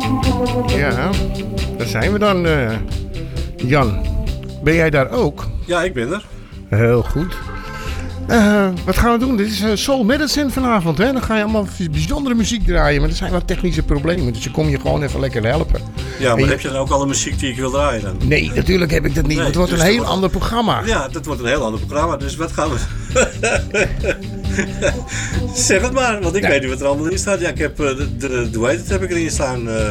Ja, daar zijn we dan, Jan. Ben jij daar ook? Ja, ik ben er. Heel goed. Wat gaan we doen? Dit is Soul Medicine vanavond, hè? Dan ga je allemaal bijzondere muziek draaien, maar er zijn wat technische problemen, dus ik kom je gewoon even lekker helpen. Ja, maar heb je dan ook alle muziek die ik wil draaien dan? Nee, natuurlijk heb ik dat niet. Nee, het wordt dus een heel ander programma. Ja, dat wordt een heel ander programma, dus wat gaan we... Zeg het maar, want ik weet niet wat er allemaal in staat. Ja, ik heb, hoe heet het, heb ik erin staan?